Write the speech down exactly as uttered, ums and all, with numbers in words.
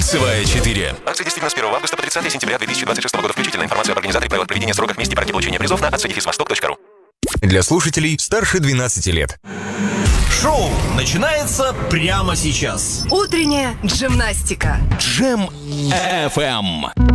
Кольцевая четыре. Акция действительно с первого августа по тридцатое сентября две тысячи двадцать шестого года включительно. Информация об организаторе, правилах проведения, сроках, месте и порядке получения призов на ацдефисвосток точка ру. Для слушателей старше двенадцати лет. Шоу начинается прямо сейчас. Утренняя джимнастика. Джем эф эм.